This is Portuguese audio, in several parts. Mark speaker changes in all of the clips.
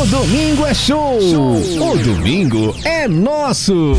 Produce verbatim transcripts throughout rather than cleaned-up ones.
Speaker 1: domingo é show. show. O domingo é nosso.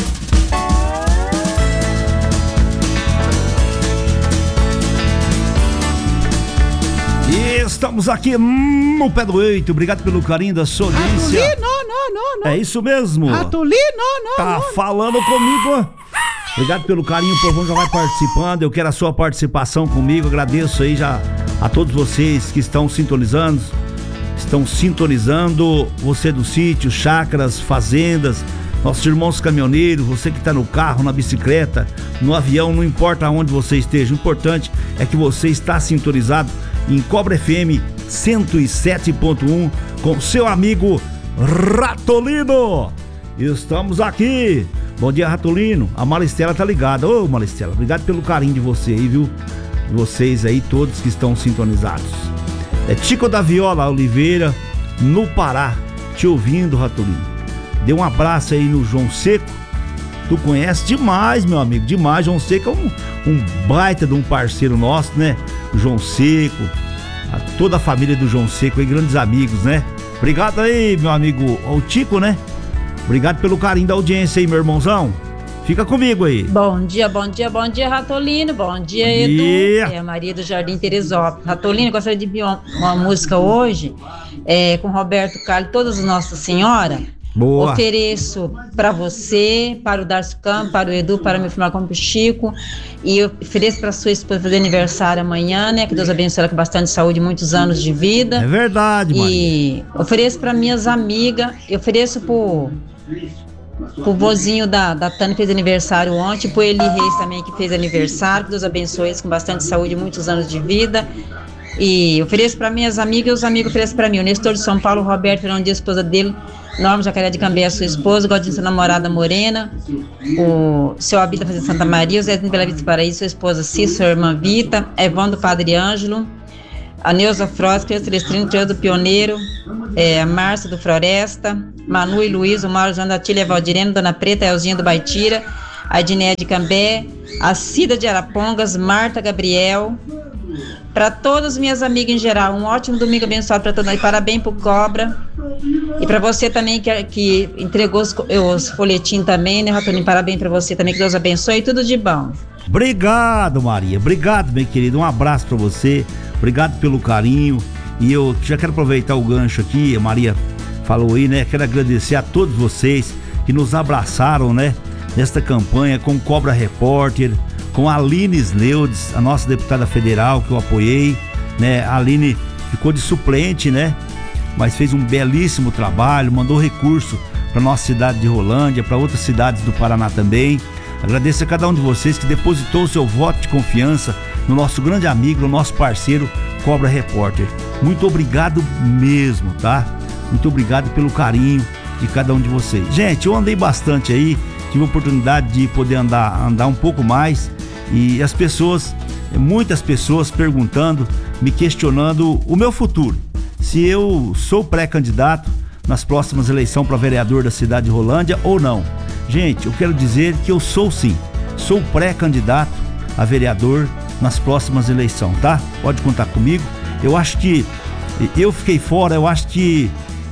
Speaker 2: Estamos aqui no Pé do Eito. Obrigado pelo carinho da sua audiência.
Speaker 3: Ratolino, não, não, não.
Speaker 2: É isso mesmo.
Speaker 3: Ratolino, não,
Speaker 2: Tá
Speaker 3: não.
Speaker 2: falando comigo. Obrigado pelo carinho, o povão já vai participando. Eu quero a sua participação comigo. Agradeço aí já a todos vocês que estão sintonizando. Estão sintonizando. Você do sítio, chácaras, fazendas, nossos irmãos caminhoneiros, você que está no carro, na bicicleta, no avião, não importa onde você esteja. O importante é que você está sintonizado em Cobra F M cento e sete ponto um com seu amigo Ratolino. Estamos aqui. Bom dia, Ratolino. A Maristela tá ligada. Ô, Maristela, obrigado pelo carinho de você aí, viu? De vocês aí, todos que estão sintonizados. É Tico da Viola Oliveira, no Pará, te ouvindo, Ratolino. Dê um abraço aí no João Seco. Tu conhece demais, meu amigo, demais. João Seco é um, um baita de um parceiro nosso, né? O João Seco, a toda a família do João Seco aí, grandes amigos, né? Obrigado aí, meu amigo, o Tico, né? Obrigado pelo carinho da audiência aí, meu irmãozão. Fica comigo aí.
Speaker 4: Bom dia, bom dia, bom dia, Ratolino. Bom dia,
Speaker 2: Bom
Speaker 4: Edu.
Speaker 2: dia.
Speaker 4: É a Maria do Jardim Teresópolis. Ratolino, gostaria de pedir uma, uma música hoje é, com Roberto Carlos, Todas as Nossa Senhora.
Speaker 2: Boa.
Speaker 4: Ofereço para você, para o Darcio Campos, para o Edu, para meu filho como o Chico. E eu ofereço para sua esposa fazer aniversário amanhã, né? Que Deus abençoe ela com bastante saúde e muitos anos de vida.
Speaker 2: É verdade, Maria.
Speaker 4: E ofereço para minhas amigas, eu ofereço pro, pro vozinho da, da Tânia que fez aniversário ontem, pro Eli Reis também que fez aniversário. Que Deus abençoe eles com bastante saúde e muitos anos de vida. E ofereço para minhas amigas e os amigos oferecem para mim. O Nestor de São Paulo, o Roberto Fernandes, a esposa dele, Norma Jacaré de Cambé, a sua esposa, Godinho, sua namorada Morena, o seu Abita Fazenda Santa Maria, o Zezinho Bela Vista Paraíso, sua esposa Cis, sua irmã Vita, Evão do Padre Ângelo, a Neuza Frost, Criança Celestino, Trio do Pioneiro, é, a Márcia do Floresta, Manu e Luiz, o Mauro João da Tília, Valdirene, Dona Preta, Elzinha do Baitira, a Edneia de Cambé, a Cida de Arapongas, Marta Gabriel. Para todas as minhas amigas em geral, um ótimo domingo abençoado para todos. E parabéns pro Cobra. E para você também que, que entregou os, os folhetinhos também, né, Ratolino? Parabéns para você também, que Deus abençoe e tudo de bom.
Speaker 2: Obrigado, Maria. Obrigado, meu querido. Um abraço para você. Obrigado pelo carinho. E eu já quero aproveitar o gancho aqui, a Maria falou aí, né? Quero agradecer a todos vocês que nos abraçaram, né? Nesta campanha com o Cobra Repórter, com a Aline Sleudes, a nossa deputada federal que eu apoiei, né? A Aline ficou de suplente, né? Mas fez um belíssimo trabalho, mandou recurso para nossa cidade de Rolândia, para outras cidades do Paraná também. Agradeço a cada um de vocês que depositou o seu voto de confiança no nosso grande amigo, no nosso parceiro Cobra Repórter. Muito obrigado mesmo, tá? Muito obrigado pelo carinho de cada um de vocês. Gente, eu andei bastante aí, tive a oportunidade de poder andar, andar um pouco mais. E as pessoas, muitas pessoas perguntando, me questionando o meu futuro. Se eu sou pré-candidato nas próximas eleições para vereador da cidade de Rolândia ou não. Gente, eu quero dizer que eu sou sim, sou pré-candidato a vereador nas próximas eleições, tá? Pode contar comigo. Eu acho que eu fiquei fora, eu acho que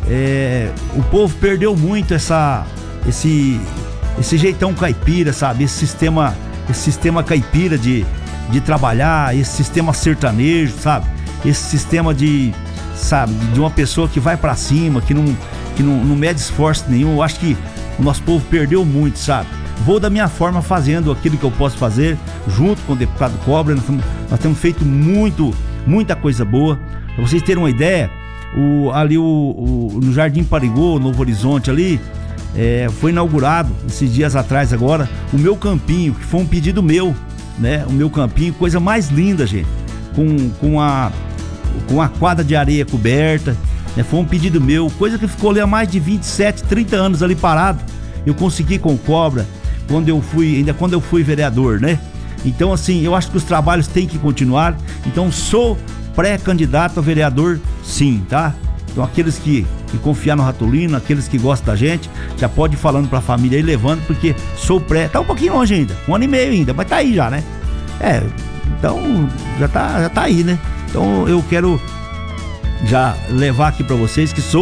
Speaker 2: é, o povo perdeu muito essa, esse, esse jeitão caipira, sabe? Esse sistema... esse sistema caipira de, de trabalhar, esse sistema sertanejo, sabe? Esse sistema de, sabe, de uma pessoa que vai pra cima, que não, que não, não mede esforço nenhum. Eu acho que o nosso povo perdeu muito, sabe? Vou da minha forma fazendo aquilo que eu posso fazer, junto com o deputado Cobra. Nós, nós temos feito muito, muita coisa boa. Pra vocês terem uma ideia, o, ali o, o, no Jardim Parigô, Novo Horizonte ali, É, foi inaugurado esses dias atrás agora o meu campinho, que foi um pedido meu, né? O meu campinho, coisa mais linda, gente, com, com, a, com a quadra de areia coberta, né? Foi um pedido meu, coisa que ficou ali há mais de vinte e sete, trinta anos ali parado. Eu consegui com o Cobra quando eu fui, ainda quando eu fui vereador, né? Então assim, eu acho que os trabalhos têm que continuar. Então sou pré-candidato a vereador sim, tá? Então aqueles que, que confiar no Ratolino, aqueles que gostam da gente, já pode ir falando pra família aí, levando, porque sou pré, tá um pouquinho longe ainda, um ano e meio ainda, mas tá aí já, né? É, então já tá, já tá aí, né? Então eu quero já levar aqui pra vocês que sou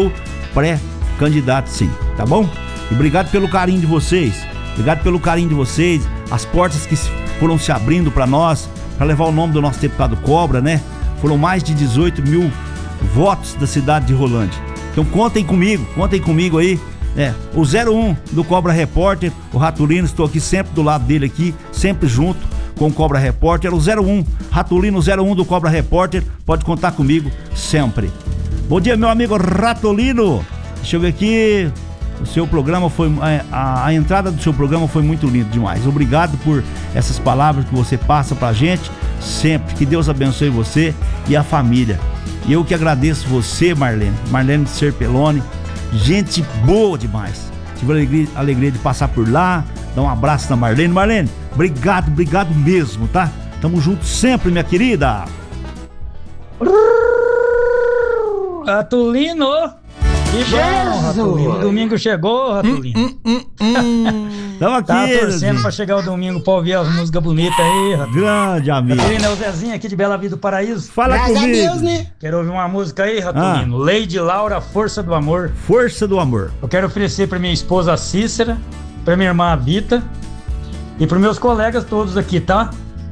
Speaker 2: pré-candidato sim, tá bom? E obrigado pelo carinho de vocês, obrigado pelo carinho de vocês, as portas que foram se abrindo para nós, para levar o nome do nosso deputado Cobra, né? Foram mais de dezoito mil votos da cidade de Rolândia. Então contem comigo, contem comigo aí. É, o zero um do Cobra Repórter, o Ratulino, estou aqui sempre do lado dele aqui, sempre junto com o Cobra Repórter. O zero um, Ratulino zero um do Cobra Repórter, pode contar comigo sempre. Bom dia, meu amigo Ratulino. Deixa eu ver aqui, o seu programa foi, a, a entrada do seu programa foi muito linda demais. Obrigado por essas palavras que você passa pra gente sempre. Que Deus abençoe você e a família. E eu que agradeço você, Marlene, Marlene Serpeloni. Gente boa demais. Tive a alegria, a alegria de passar por lá. Dar um abraço na Marlene. Marlene, obrigado, obrigado mesmo, tá? Tamo junto sempre, minha querida.
Speaker 5: Ratulino! Que bom, Ratulino. Domingo chegou, Ratulino. Hum, hum, hum, hum.
Speaker 2: Tamo aqui,
Speaker 5: tá torcendo pra chegar o domingo pra ouvir as músicas bonitas aí, Ratulino.
Speaker 2: Grande amigo.
Speaker 5: Ratulino é o Zezinho aqui de Bela Vida do Paraíso.
Speaker 2: Fala Graças comigo.
Speaker 5: Deus, né? Quero ouvir uma música aí, Ratulino. Ah. Lady Laura, Força do Amor.
Speaker 2: Força do Amor.
Speaker 5: Eu quero oferecer pra minha esposa Cícera, pra minha irmã Vita e pros meus colegas todos aqui, tá?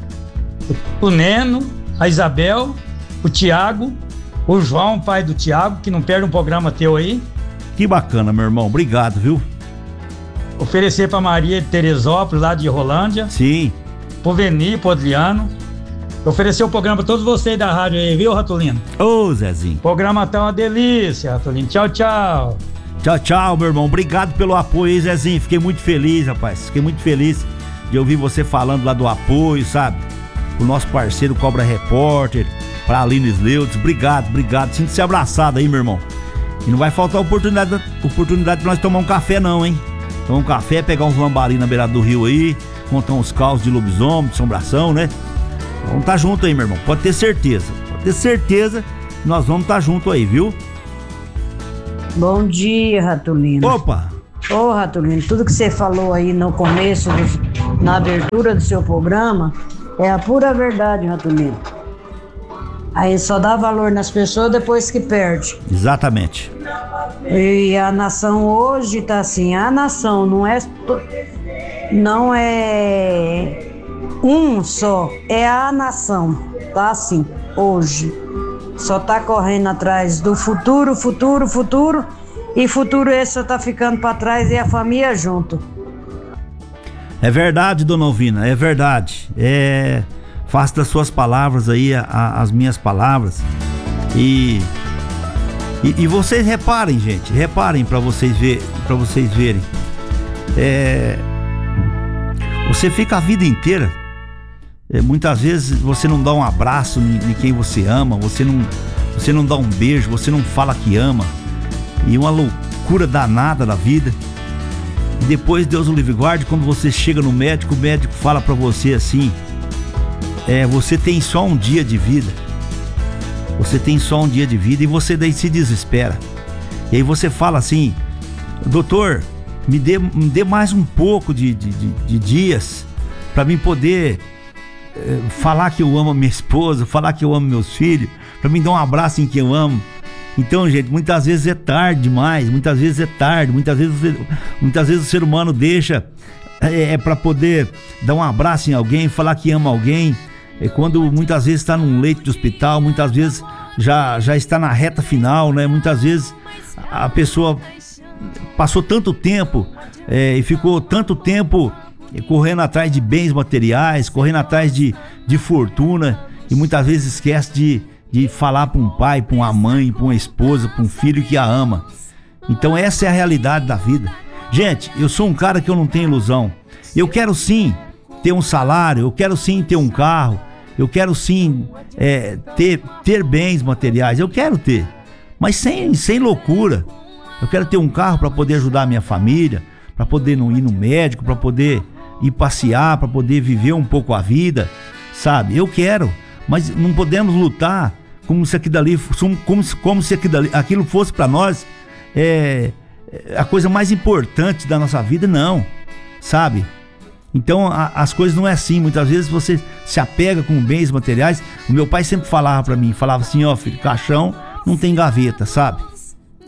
Speaker 5: O Neno, a Isabel, o Tiago, o João, pai do Tiago, que não perde um programa teu aí.
Speaker 2: Que bacana, meu irmão. Obrigado, viu?
Speaker 5: Oferecer pra Maria de Teresópolis, lá de Rolândia.
Speaker 2: Sim.
Speaker 5: Pro Veni, pro Adriano. Oferecer o programa pra todos vocês da rádio aí, viu, Ratulino?
Speaker 2: Ô, Zezinho.
Speaker 5: O programa tá uma delícia, Ratulino. Tchau, tchau.
Speaker 2: Tchau, tchau, meu irmão. Obrigado pelo apoio aí, Zezinho. Fiquei muito feliz, rapaz. Fiquei muito feliz de ouvir você falando lá do apoio, sabe? O nosso parceiro Cobra Repórter, pra Aline Sleudes. Obrigado, obrigado. Sinta-se abraçado aí, meu irmão. E não vai faltar oportunidade, oportunidade pra nós tomar um café, não, hein? Tomar um café, pegar uns lambari na beirada do rio aí, contar uns caos de lobisomem, de assombração, né? Vamos tá junto aí, meu irmão. Pode ter certeza. Pode ter certeza que nós vamos tá junto aí, viu?
Speaker 6: Bom dia, Ratulino.
Speaker 2: Opa!
Speaker 6: Ô, oh, Ratulino, tudo que você falou aí no começo, do, na abertura do seu programa, é a pura verdade, Ratulino. Aí só dá valor nas pessoas depois que perde.
Speaker 2: Exatamente.
Speaker 6: E a nação hoje tá assim, a nação não é não é um só, é a nação, tá assim, hoje. Só tá correndo atrás do futuro, futuro, futuro, e futuro esse só tá ficando pra trás e a família junto.
Speaker 2: É verdade, dona Alvina, é verdade. É... Faço das suas palavras aí a, a, as minhas palavras. E, e, e vocês reparem, gente, reparem pra vocês, ver, pra vocês verem. É, você fica a vida inteira, é, muitas vezes você não dá um abraço em, em quem você ama, você não, você não dá um beijo, você não fala que ama. E uma loucura danada da vida. E depois, Deus o livre guarde, quando você chega no médico, o médico fala pra você assim: É, você tem só um dia de vida. Você tem só um dia de vida e você daí se desespera. E aí você fala assim: doutor, me dê, me dê mais um pouco de, de, de, de dias para mim poder é, falar que eu amo a minha esposa, falar que eu amo meus filhos, para mim dar um abraço em quem eu amo. Então, gente, muitas vezes é tarde demais, muitas vezes é tarde, muitas vezes, muitas vezes o ser humano deixa é, é para poder dar um abraço em alguém, falar que ama alguém. É quando muitas vezes está num leito de hospital, muitas vezes já, já está na reta final, né? Muitas vezes a pessoa passou tanto tempo é, e ficou tanto tempo correndo atrás de bens materiais, correndo atrás de, de fortuna, e muitas vezes esquece de, de falar para um pai, para uma mãe, para uma esposa, para um filho que a ama. Então essa é a realidade da vida. Gente, eu sou um cara que eu não tenho ilusão. Eu quero sim ter um salário, eu quero sim ter um carro, eu quero sim é, ter, ter bens materiais, eu quero ter, mas sem, sem loucura. Eu quero ter um carro para poder ajudar a minha família, para poder não ir no médico, para poder ir passear, para poder viver um pouco a vida, sabe? Eu quero, mas não podemos lutar como se aquilo, dali, como se, como se aquilo, dali, aquilo fosse para nós é, a coisa mais importante da nossa vida, não, sabe? Então a, as coisas não é assim. Muitas vezes você se apega com bens materiais. O meu pai sempre falava pra mim, falava assim: ó, filho, caixão não tem gaveta, sabe?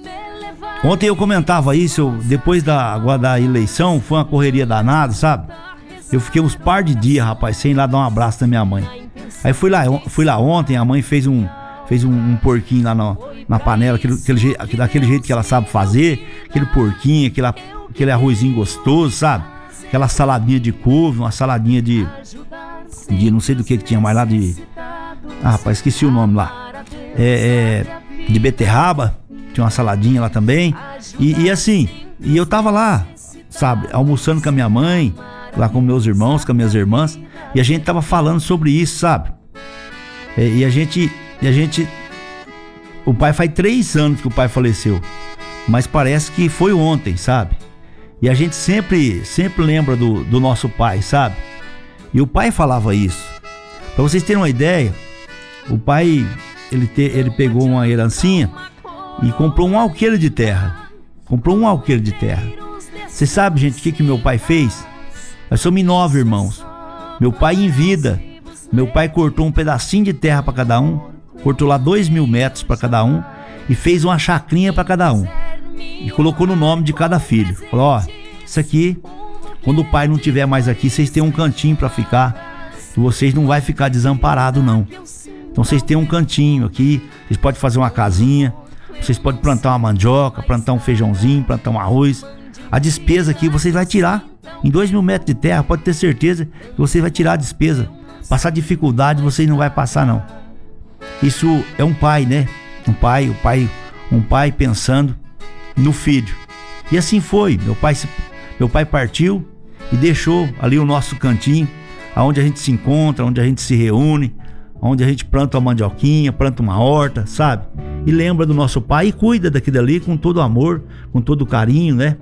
Speaker 2: Ontem eu comentava isso, eu, depois da, agora da eleição, foi uma correria danada, sabe? Eu fiquei uns par de dias, rapaz, sem ir lá dar um abraço na minha mãe. Aí fui lá, fui lá ontem, a mãe fez um, fez um, um porquinho lá na, na panela, aquele, aquele, daquele jeito que ela sabe fazer, aquele porquinho, aquele, aquele arrozinho gostoso, sabe? Aquela saladinha de couve, uma saladinha de, de não sei do que que tinha mais lá, de... Ah, rapaz, esqueci o nome lá. É, é, de beterraba, tinha uma saladinha lá também. E, e assim, e eu tava lá, sabe, almoçando com a minha mãe, lá com meus irmãos, com as minhas irmãs, e a gente tava falando sobre isso, sabe? É, e a gente, e a gente, o pai faz três anos que o pai faleceu, mas parece que foi ontem, sabe? E a gente sempre, sempre lembra do, do nosso pai, sabe? E o pai falava isso. Pra vocês terem uma ideia, o pai, ele, te, ele pegou uma herancinha e comprou um alqueire de terra. Comprou um alqueire de terra. Você sabe, gente, o que que meu pai fez? Nós somos nove irmãos. Meu pai em vida, meu pai cortou um pedacinho de terra para cada um, cortou lá dois mil metros para cada um e fez uma chacrinha para cada um. E colocou no nome de cada filho. Falou, ó, isso aqui, quando o pai não estiver mais aqui, vocês têm um cantinho para ficar. E vocês não vai ficar desamparado não. Então vocês têm um cantinho aqui, vocês podem fazer uma casinha, vocês podem plantar uma mandioca, plantar um feijãozinho, plantar um arroz. A despesa aqui vocês vai tirar. Em dois mil metros de terra, pode ter certeza que você vai tirar a despesa. Passar dificuldade, vocês não vai passar não. Isso é um pai, né? Um pai, um pai, um pai pensando no filho. E assim foi. Meu pai, meu pai partiu e deixou ali o nosso cantinho, aonde a gente se encontra, onde a gente se reúne, onde a gente planta uma mandioquinha, planta uma horta, sabe? E lembra do nosso pai e cuida daquilo ali com todo amor, com todo carinho, né?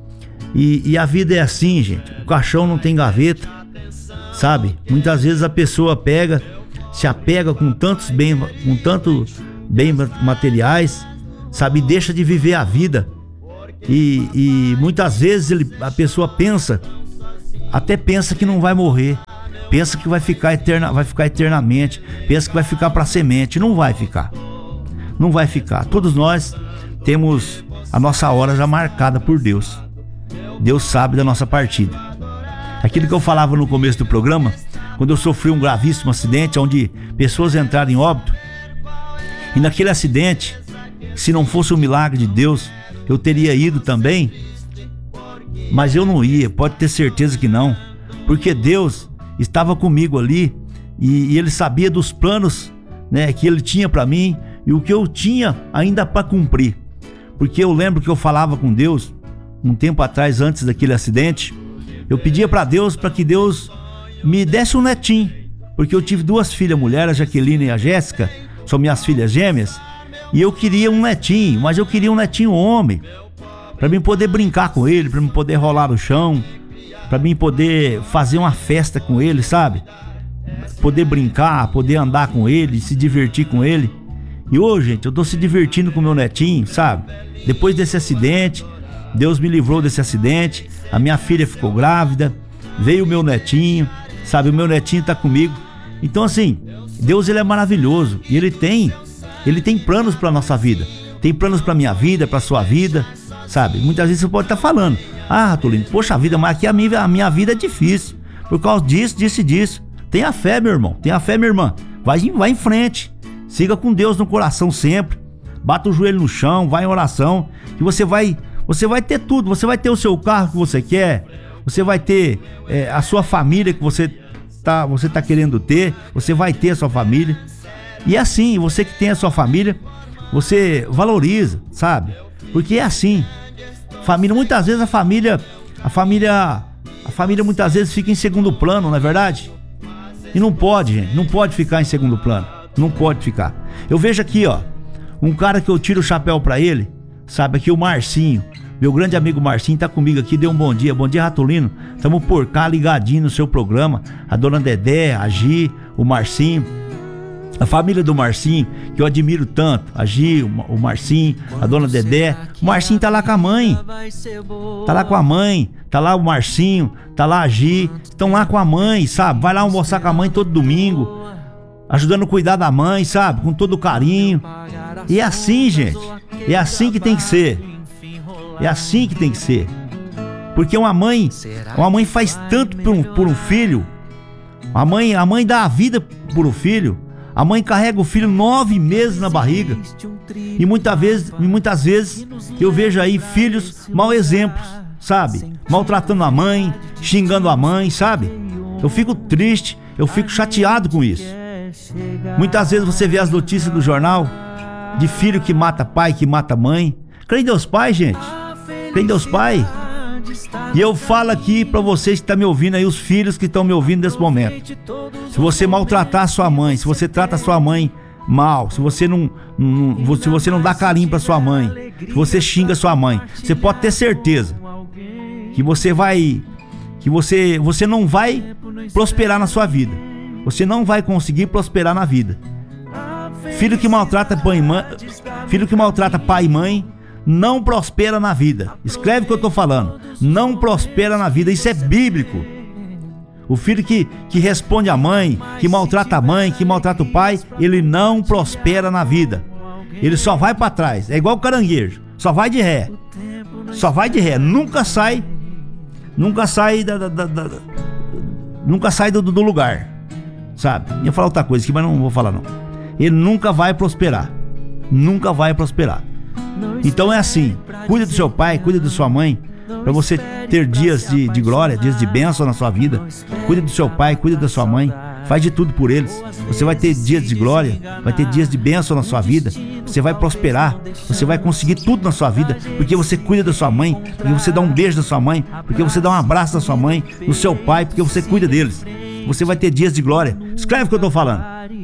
Speaker 2: E, e a vida é assim, gente. O caixão não tem gaveta, sabe? Muitas vezes a pessoa pega, se apega com tantos bens, com tanto bem materiais, sabe? E deixa de viver a vida. E, e muitas vezes ele, a pessoa pensa, até pensa que não vai morrer, pensa que vai ficar eterna, vai ficar eternamente, pensa que vai ficar para semente. Não vai ficar. Não vai ficar. Todos nós temos a nossa hora já marcada por Deus. Deus sabe da nossa partida. Aquilo que eu falava no começo do programa, quando eu sofri um gravíssimo acidente onde pessoas entraram em óbito, e naquele acidente, se não fosse um milagre de Deus, eu teria ido também, mas eu não ia, pode ter certeza que não, porque Deus estava comigo ali e, e Ele sabia dos planos, né, que Ele tinha para mim e o que eu tinha ainda para cumprir. Porque eu lembro que eu falava com Deus um tempo atrás, antes daquele acidente, eu pedia para Deus para que Deus me desse um netinho, porque eu tive duas filhas mulheres, a Jaqueline e a Jéssica, são minhas filhas gêmeas, e eu queria um netinho, mas eu queria um netinho homem, para mim poder brincar com ele, para mim poder rolar no chão, para mim poder fazer uma festa com ele, sabe? Poder brincar, poder andar com ele, se divertir com ele. E hoje, gente, eu tô se divertindo com meu netinho, sabe? Depois desse acidente, Deus me livrou desse acidente, a minha filha ficou grávida, veio o meu netinho, sabe? O meu netinho tá comigo. Então assim, Deus, ele é maravilhoso e ele tem, ele tem planos pra nossa vida. Tem planos pra minha vida, pra sua vida, sabe? Muitas vezes você pode estar falando, ah, Ratolino, poxa vida, mas aqui a minha, a minha vida é difícil, por causa disso, disso e disso. Tenha fé, meu irmão, tenha fé, minha irmã, vai, vai em frente, siga com Deus no coração sempre, bata o joelho no chão, vai em oração, que você vai... Você vai ter tudo, você vai ter o seu carro que você quer, você vai ter é, a sua família que você tá, você tá querendo ter, você vai ter a sua família. E assim, você que tem a sua família, você valoriza, sabe? Porque é assim, família, muitas vezes a família, a família, a família muitas vezes fica em segundo plano, não é verdade? E não pode, gente, não pode ficar em segundo plano, não pode ficar. Eu vejo aqui, ó, um cara que eu tiro o chapéu pra ele, sabe, aqui o Marcinho, meu grande amigo Marcinho tá comigo aqui, deu um bom dia, bom dia Ratolino, tamo por cá ligadinho no seu programa, a dona Dedé, a Gi, o Marcinho, a família do Marcinho, que eu admiro tanto, a Gi, o Marcinho, a dona Dedé, o Marcinho tá lá com a mãe, tá lá com a mãe, tá lá o Marcinho, tá lá a Gi, estão lá com a mãe, sabe, vai lá almoçar com a mãe todo domingo, ajudando a cuidar da mãe, sabe, com todo carinho. E é assim, gente, é assim que tem que ser. É assim que tem que ser. Porque uma mãe, uma mãe faz tanto por um, por um filho. A mãe, a mãe dá a vida por um filho. A mãe carrega o filho nove meses na barriga. E muitas vezes, e muitas vezes eu vejo aí filhos mau exemplos, sabe? Maltratando a mãe, xingando a mãe, sabe? Eu fico triste, eu fico chateado com isso. Muitas vezes você vê as notícias do jornal de filho que mata pai, que mata mãe. Crê em Deus Pai, gente. Crê em Deus Pai. E eu falo aqui pra vocês que estão me ouvindo aí, os filhos que estão me ouvindo nesse momento. Se você maltratar a sua mãe, se você trata a sua mãe mal, se você não, não, se você não dá carinho pra sua mãe, se você xinga sua mãe, você pode ter certeza que você vai, que você, você não vai prosperar na sua vida. Você não vai conseguir prosperar na vida. Filho que maltrata pai e mãe, filho que maltrata pai e mãe não prospera na vida. Escreve o que eu tô falando. Não prospera na vida. Isso é bíblico. O filho que, que responde à mãe, que maltrata a mãe, que maltrata o pai, ele não prospera na vida. Ele só vai pra trás. É igual o caranguejo. Só vai de ré. Só vai de ré. Nunca sai. Nunca sai da, da, da, da nunca sai do, do lugar. Sabe? Ia falar outra coisa aqui, mas não vou falar não. Ele nunca vai prosperar. Nunca vai prosperar. Então é assim, cuida do seu pai, cuida da sua mãe, para você ter dias de, de glória, dias de bênção na sua vida. Cuida do seu pai, cuida da sua mãe, faz de tudo por eles. Você vai ter dias de glória, vai ter dias de bênção na sua vida. Você vai prosperar, você vai conseguir tudo na sua vida, porque você cuida da sua mãe, porque você dá um beijo da sua mãe, porque você dá um abraço da sua mãe, do seu pai, porque você cuida deles. Você vai ter dias de glória. Escreve o que eu tô falando.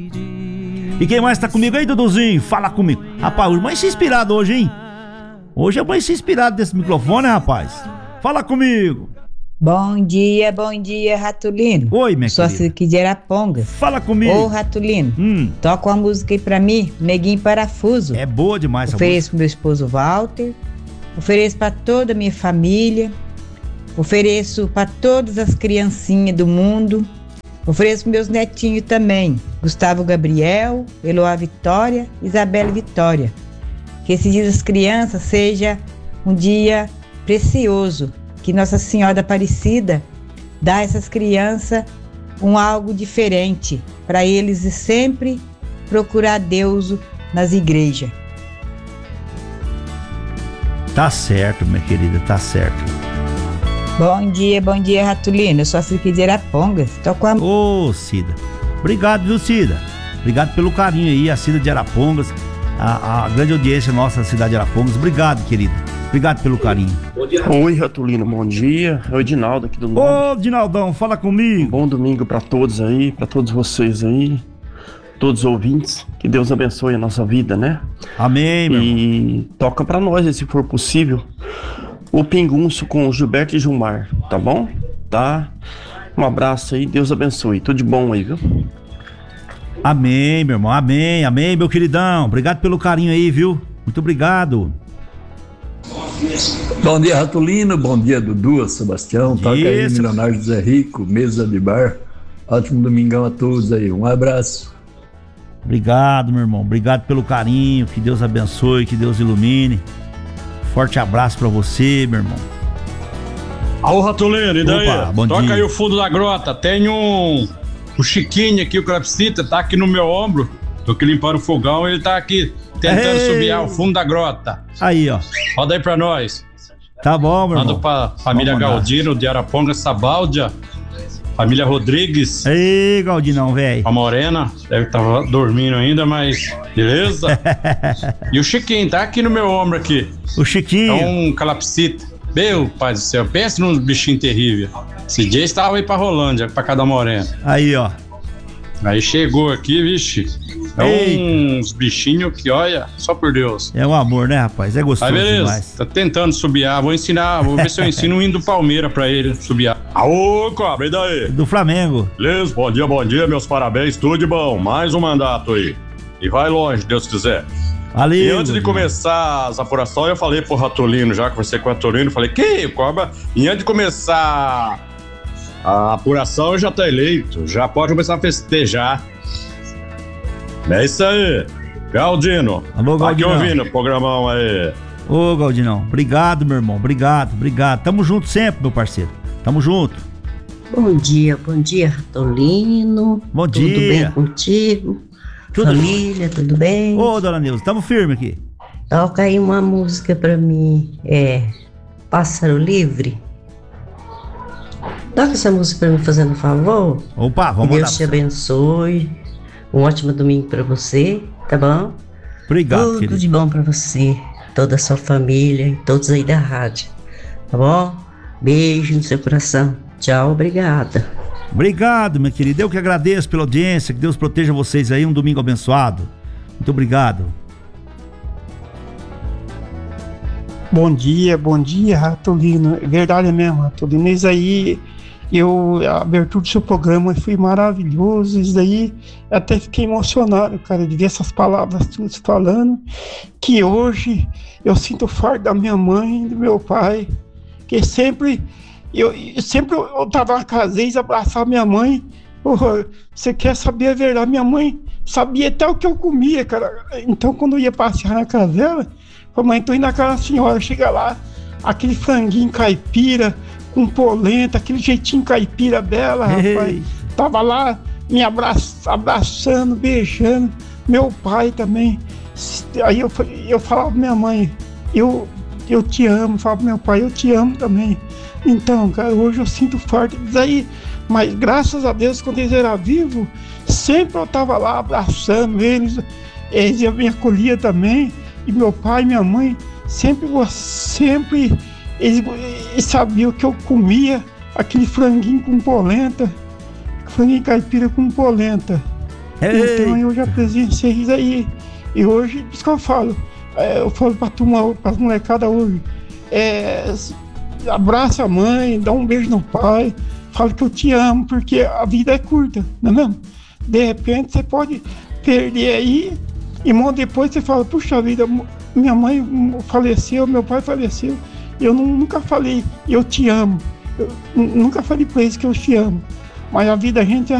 Speaker 2: E quem mais tá comigo aí, Duduzinho? Fala comigo. Rapaz, o mãe se inspirado hoje, hein? Hoje é mãe se inspirado desse microfone, rapaz. Fala comigo.
Speaker 7: Bom dia, bom dia, Ratulino.
Speaker 2: Oi, minha
Speaker 7: Sou
Speaker 2: querida.
Speaker 7: aqui de Arapongas.
Speaker 2: Fala comigo.
Speaker 7: Ô, Ratulino,
Speaker 2: Hum.
Speaker 7: toca uma música aí pra mim, Neguinho Parafuso.
Speaker 2: É boa demais essa
Speaker 7: Ofereço pro meu esposo Walter, ofereço pra toda a minha família, ofereço pra todas as criancinhas do mundo, ofereço pros meus netinhos também, Gustavo Gabriel, Eloá Vitória, Isabela Vitória. Que esse dia das crianças seja um dia precioso, que Nossa Senhora Aparecida dá a essas crianças um algo diferente, para eles sempre procurar Deus nas igrejas.
Speaker 2: Tá certo, minha querida, tá certo.
Speaker 7: Bom dia, bom dia, Ratulino. Eu sou a Cida de Arapongas. Tô com a...
Speaker 2: Ô, Cida. Obrigado, viu, Cida? Obrigado pelo carinho aí, a Cida de Arapongas, a, a grande audiência nossa da cidade de Arapongas. Obrigado, querido. Obrigado pelo carinho.
Speaker 8: Oi, Ratulino, bom dia. É o Edinaldo aqui do Nobre.
Speaker 2: Ô, Dinaldão, fala comigo.
Speaker 8: Bom domingo pra todos aí, pra todos vocês aí, todos os ouvintes. Que Deus abençoe a nossa vida, né?
Speaker 2: Amém, meu irmão.
Speaker 8: E toca pra nós, se for possível, o Pingunço com o Gilberto e Gilmar, tá bom? Tá? Um abraço aí, Deus abençoe. Tudo de bom aí, viu?
Speaker 2: Amém, meu irmão. Amém, amém, meu queridão. Obrigado pelo carinho aí, viu? Muito obrigado.
Speaker 9: Bom dia, Ratulino. Bom dia, Dudu, Sebastião. Toca aí,
Speaker 2: Isso.
Speaker 9: Milionário José Rico, mesa de bar. Ótimo domingão a todos aí. Um abraço.
Speaker 2: Obrigado, meu irmão. Obrigado pelo carinho. Que Deus abençoe, que Deus ilumine. Forte abraço pra você, meu irmão.
Speaker 10: Alô, Ratulino, e daí?
Speaker 2: Opa, bom
Speaker 10: Toca
Speaker 2: dia.
Speaker 10: aí o fundo da grota. Tem um, um Chiquinho aqui, o Crapsita, tá aqui no meu ombro. Tô aqui limpando o fogão e ele tá aqui tentando
Speaker 2: Ei.
Speaker 10: subir ao fundo da grota.
Speaker 2: Aí, ó.
Speaker 10: Roda aí pra nós.
Speaker 2: Tá bom, meu
Speaker 10: Manda
Speaker 2: irmão.
Speaker 10: pra família
Speaker 2: Vamos mandar.
Speaker 10: Galdino, de Araponga, Sabáldia. Família Rodrigues.
Speaker 2: Ei, Galdinão, velho.
Speaker 10: A Morena, deve estar dormindo ainda, mas beleza. E o Chiquinho, tá aqui no meu ombro aqui.
Speaker 2: O Chiquinho.
Speaker 10: É um calapsita. Meu pai do céu, pensa num bichinho terrível. Esse dia estava aí pra Rolândia, pra cada Morena.
Speaker 2: Aí, ó.
Speaker 10: Aí chegou aqui, vixe. É
Speaker 2: Eita.
Speaker 10: uns bichinhos que, olha, só por Deus.
Speaker 2: É um amor, né, rapaz? É gostoso
Speaker 10: Aí beleza,
Speaker 2: demais.
Speaker 10: tá tentando subiar. Vou ensinar, vou ver se eu ensino um hino do Palmeiras pra ele subiar. Aô, cobra, e daí?
Speaker 2: Do Flamengo.
Speaker 10: Beleza, bom dia, bom dia, meus parabéns, tudo de bom. Mais um mandato aí. E vai longe, Deus quiser.
Speaker 2: Valeu.
Speaker 10: E antes de
Speaker 2: Galdinão.
Speaker 10: começar as apurações, eu falei pro Ratolino, já conversei com o Ratolino, falei, que cobra? E antes de começar a apuração, já tá eleito, já pode começar a festejar. É isso aí. Galdino.
Speaker 2: Alô,
Speaker 10: Tá aqui
Speaker 2: Galdinão.
Speaker 10: ouvindo o programão aí.
Speaker 2: Ô, Galdinão, obrigado, meu irmão, obrigado, obrigado. Tamo junto sempre, meu parceiro. Tamo junto.
Speaker 11: Bom dia, bom dia, Ratolino.
Speaker 2: Bom
Speaker 11: tudo
Speaker 2: dia.
Speaker 11: Tudo bem contigo?
Speaker 2: Tudo.
Speaker 11: Família, tudo bem?
Speaker 2: Ô, dona Neuza, tamo firme aqui.
Speaker 11: Toca aí uma música pra mim, é Pássaro Livre. Toca essa música pra mim, fazendo um favor.
Speaker 2: Opa, vamos
Speaker 11: Que
Speaker 2: lá.
Speaker 11: Deus te abençoe. Um ótimo domingo pra você, tá bom?
Speaker 2: Obrigado,
Speaker 11: Tudo
Speaker 2: querido.
Speaker 11: de bom pra você, toda a sua família e todos aí da rádio, tá bom? Beijo no seu coração. Tchau, obrigada.
Speaker 2: Obrigado, meu querido. Eu que agradeço pela audiência. Que Deus proteja vocês aí. Um domingo abençoado. Muito obrigado.
Speaker 12: Bom dia, bom dia, Ratolino. É verdade mesmo, Ratolino. Isso aí, eu, a abertura do seu programa foi maravilhoso. Isso daí, até fiquei emocionado, cara, de ver essas palavras todas falando. Que hoje eu sinto falta da minha mãe e do meu pai. Que sempre, eu, eu sempre eu tava na casa deles, abraçava minha mãe. Porra, você quer saber a verdade? Minha mãe sabia até o que eu comia, cara. Então, quando eu ia passear na casa dela, falei, mãe, tô indo na casa da senhora. Chega lá, aquele franguinho caipira, com polenta, aquele jeitinho caipira dela, rapaz. Tava lá me abraça, abraçando, beijando. Meu pai também. Aí eu, eu falava pra minha mãe, eu, eu te amo. Falava pro meu pai, eu te amo também. Então, cara, hoje eu sinto falta disso aí. Mas graças a Deus, quando eles eram vivos, sempre eu tava lá abraçando eles. Eles me acolhiam também. E meu pai e minha mãe sempre, sempre eles, eles sabiam que eu comia aquele franguinho com polenta, franguinho caipira com polenta. Ei. Então eu já presenciei isso aí. E hoje, por isso que eu falo, é, eu falo pra turma, pra molecada hoje, é, abraça a mãe, dá um beijo no pai, fala que eu te amo, porque a vida é curta, não é mesmo? De repente você pode perder aí, e depois você fala, puxa vida, minha mãe faleceu, meu pai faleceu, eu não, nunca falei, eu te amo, eu nunca falei pra eles que eu te amo, mas a vida a gente é